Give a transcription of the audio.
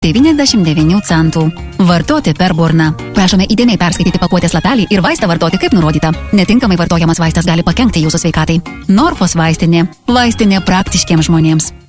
99 centų. Vartoti per burną. Prašome įdėmiai perskaityti pakuotės lapelį ir vaistą vartoti kaip nurodyta. Netinkamai vartojamas vaistas gali pakenkti jūsų sveikatai. Norfos vaistinė. Vaistinė praktiškiems žmonėms.